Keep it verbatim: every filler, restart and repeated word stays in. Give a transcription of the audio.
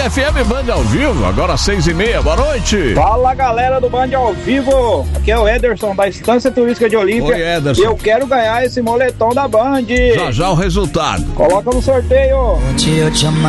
F M Band ao vivo, agora às seis e meia, boa noite. Fala, galera do Band ao vivo, aqui é o Ederson da Estância Turística de Olímpia. Oi, Ederson. E eu quero ganhar esse moletom da Band. Já já o resultado. Coloca no sorteio.